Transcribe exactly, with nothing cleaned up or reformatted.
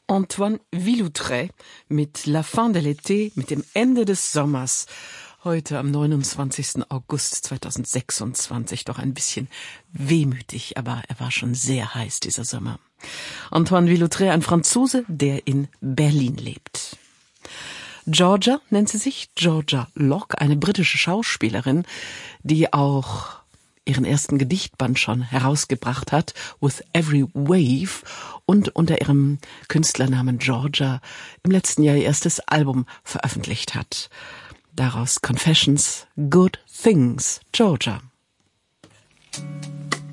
Antoine Villoutré mit La fin de l'été, mit dem Ende des Sommers. Heute am neunundzwanzigsten August zweitausendsechsundzwanzig, doch ein bisschen wehmütig, aber er war schon sehr heiß, dieser Sommer. Antoine Villoutré, ein Franzose, der in Berlin lebt. Georgia nennt sie sich, Georgia Locke, eine britische Schauspielerin, die auch ihren ersten Gedichtband schon herausgebracht hat, With Every Wave, und unter ihrem Künstlernamen Georgia im letzten Jahr ihr erstes Album veröffentlicht hat. Daraus Confessions, Good Things, Georgia.